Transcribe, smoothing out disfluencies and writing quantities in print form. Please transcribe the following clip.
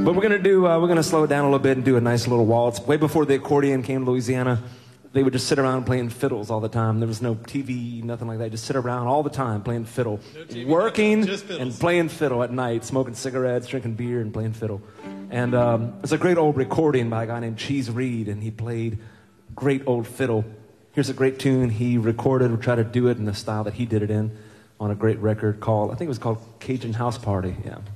But we're gonna slow it down a little bit and do a nice little waltz. Way before the accordion came to Louisiana, they would just sit around playing fiddles all the time. There was no TV, nothing like that. Just sit around all the time playing fiddle, No TV, working just fiddles. and playing fiddle at night, smoking cigarettes, drinking beer, and playing fiddle. And it's a great old recording by a guy named Cheese Reed, and he played great old fiddle. Here's a great tune he recorded. We'll try to do it in the style that he did it in on a great record called, I think it was called Cajun House Party. Yeah.